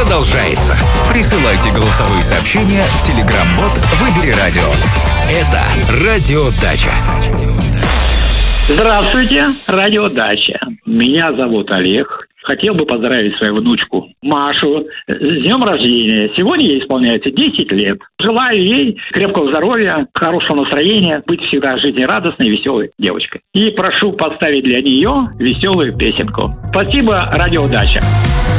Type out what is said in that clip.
продолжается. Присылайте голосовые сообщения в Telegram-бот «Выбери радио». Это «Радиодача». Здравствуйте, «Радиодача». Меня зовут Олег. Хотел бы поздравить свою внучку Машу с днем рождения. Сегодня ей исполняется 10 лет. Желаю ей крепкого здоровья, хорошего настроения, быть всегда жизнерадостной и веселой девочкой. И прошу поставить для нее веселую песенку. Спасибо, «Радиодача».